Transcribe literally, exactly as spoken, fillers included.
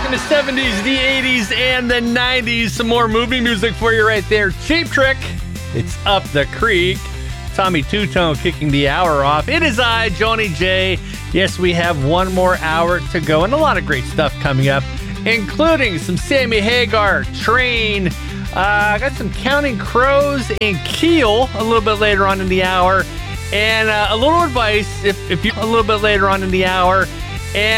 Back in the seventies, the eighties, and the nineties. Some more movie music for you right there. Cheap Trick, it's Up the Creek. Tommy Two-Tone kicking the hour off. It is I, Johnny J. Yes, we have one more hour to go, and a lot of great stuff coming up, including some Sammy Hagar, Train. I uh, got some Counting Crows and Keel a little bit later on in the hour, and uh, a little advice if, if you a little bit later on in the hour. And